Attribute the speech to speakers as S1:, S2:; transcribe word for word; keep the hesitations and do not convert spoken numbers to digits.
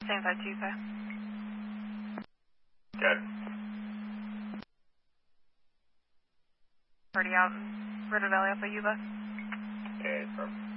S1: Same side Tuesday.
S2: Good.
S1: Already out. River Valley Alpha Yuba.
S2: Okay, perfect.